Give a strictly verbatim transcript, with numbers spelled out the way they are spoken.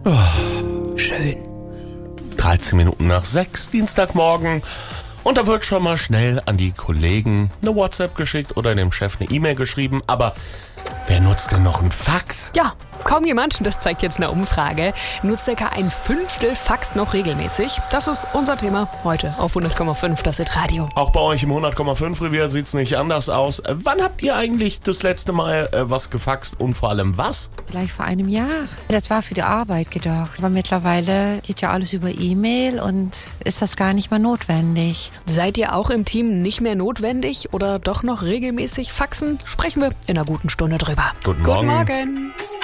Schön. dreizehn Minuten nach sechs, Dienstagmorgen. Und da wird schon mal schnell an die Kollegen eine WhatsApp geschickt oder dem Chef eine E-Mail geschrieben. Aber wer nutzt denn noch ein Fax? Ja, kaum jemand, das zeigt jetzt eine Umfrage. Nur circa ein Fünftel faxt noch regelmäßig. Das ist unser Thema heute auf hundert Komma fünf, das Hit-Radio. Auch bei euch im hundert Komma fünf Revier sieht's nicht anders aus. Wann habt ihr eigentlich das letzte Mal äh, was gefaxt und vor allem was? Vielleicht vor einem Jahr. Das war für die Arbeit gedacht. Aber mittlerweile geht ja alles über E-Mail und ist das gar nicht mehr notwendig. Seid ihr auch im Team nicht mehr notwendig oder doch noch regelmäßig faxen? Sprechen wir in einer guten Stunde drüber. Guten Guten Morgen. Morgen.